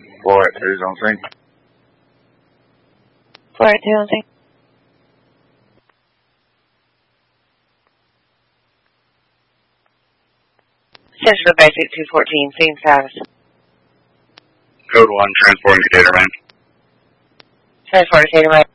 482's on scene. 482 on scene. Central Basic 214, scene status. Code 1, transporting to Gatorman. Transport to Gatorman.